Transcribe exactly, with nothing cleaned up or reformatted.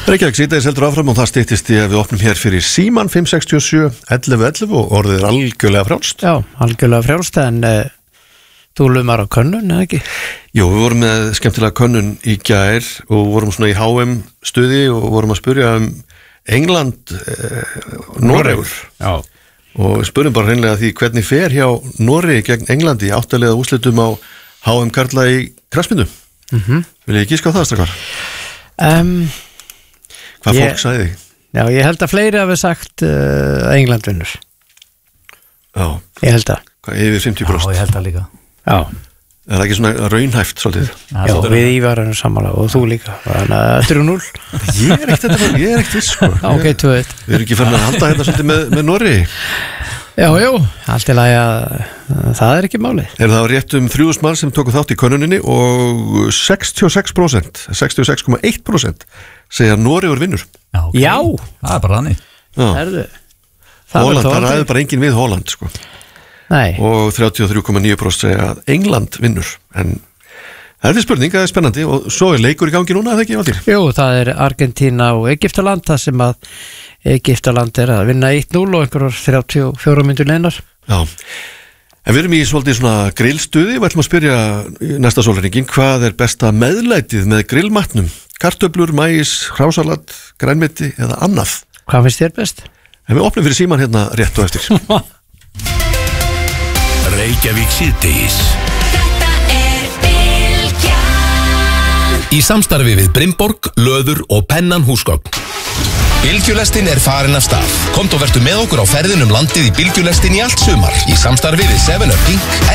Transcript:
Reykjavík síðdegis heldur áfram og það styttist í að við opnum hér fyrir Síman fimm sex sjö ellefu ellefu og orðið er algjörlega frjálst. Já, algjörlega frjálst, en uh, þú lumar á könnun, eða ekki? Jú, við vorum með skemmtilega könnun í gær og vorum svona í H M stuði og vorum að spyrja um England, eh, Noregur. Já. Og spurðum bara hreinlega því hvernig fer hjá Noregi gegn Englandi í áttalega úrslitum á H M karla í kraspinu. Mm-hmm. Vil ég ekki ská það, strákar? Um, Hvað ég, fólk sagði? Já, ég held að fleiri hafi sagt uh, að England vinnur. Já. Ég held að. Hvað, yfir fimmtíu prósent? Já, ég held að líka. Já. Er það ekki svona raunhæft svolítið? Já, Já við Ívar erum samanlega og þú líka. Þannig að þrjú núll. Ég er ekkert þetta, ég er ekkert viss, sko. Ok, tvö eitt. Við erum ekki farin að halda hérna svolítið með, með Noregi. Já, jú, allt í lagi að það er ekki málið. Er það rétt um þrjúðust mann sem tóku þátt í könnuninni og sextíu og sex prósent, sextíu og sex komma eitt prósent segja Noregur vinnur. Já, okay. Já. Það er bara þannig. Erðu? Holland, það ræður bara enginn við Holland, sko. Nei. Og þrjátíu og þrjú komma níu prósent segja að England vinnur. En það er því spurning, það er spennandi og svo er leikur í gangi núna, eða ekki, Valtýr? Jú, það er Argentína og Egyptaland, það sem að Egyptaland er að vinna eitt núll og einhverjar þrjátíu og fjórar mínútur leinar. Já, en við erum í svolítið svona grillstuði, við ætlum að spyrja næsta sólarhringinn, hvað er besta meðlætið með grillmatnum? Kartöflur, maís, hrásalat, grænmeti eða annað? Hvað finnst þér best? En við opnum fyrir Síman hérna rétt og eftir. Reykjavík síðdegis. Þetta er Bylgjan. Í samstarfi við Brimborg, Löður og Pennan húsgögn. Bylgjulestin er farin af stað. Komdu og vertu með okkur á ferðin um landið í Bylgjulestin í allt sumar. Í samstarfi við seven up Pink